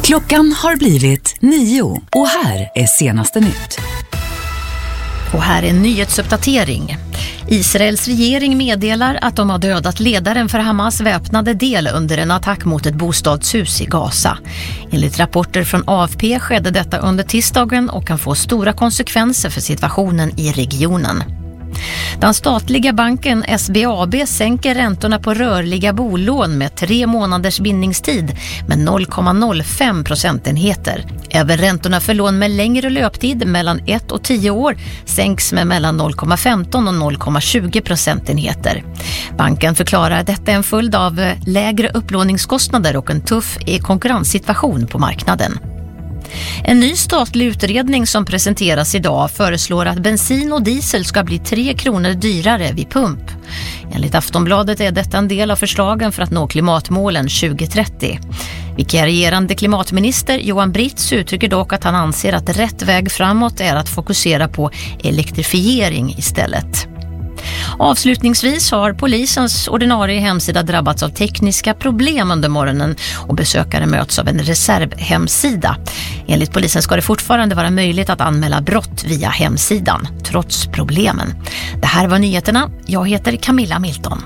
Klockan har blivit 9 och här är senaste nytt. Och här är en nyhetsuppdatering. Israels regering meddelar att de har dödat ledaren för Hamas väpnade del under en attack mot ett bostadshus i Gaza. Enligt rapporter från AFP skedde detta under tisdagen och kan få stora konsekvenser för situationen i regionen. Den statliga banken SBAB sänker räntorna på rörliga bolån med 3 månaders bindningstid med 0,05 procentenheter. Även räntorna för lån med längre löptid mellan 1 och 10 år sänks med mellan 0,15 och 0,20 procentenheter. Banken förklarar att detta är en följd av lägre upplåningskostnader och en tuff konkurrenssituation på marknaden. En ny statlig utredning som presenteras idag föreslår att bensin och diesel ska bli 3 kronor dyrare vid pump. Enligt Aftonbladet är detta en del av förslagen för att nå klimatmålen 2030. Vikarierande klimatminister Johan Britz uttrycker dock att han anser att rätt väg framåt är att fokusera på elektrifiering istället. Avslutningsvis har polisens ordinarie hemsida drabbats av tekniska problem under morgonen och besökare möts av en reservhemsida. Enligt polisen ska det fortfarande vara möjligt att anmäla brott via hemsidan, trots problemen. Det här var nyheterna. Jag heter Camilla Milton.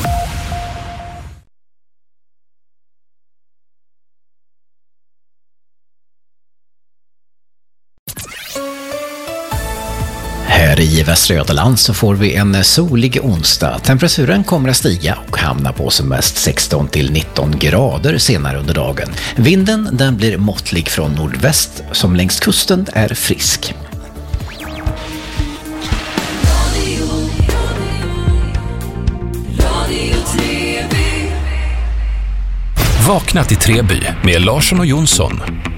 Här i Västra Götaland så får vi en solig onsdag. Temperaturen kommer att stiga och hamna på som mest 16 till 19 grader senare under dagen. Vinden den blir måttlig från nordväst som längs kusten är frisk. Vakna till Treby med Larsson och Jonsson.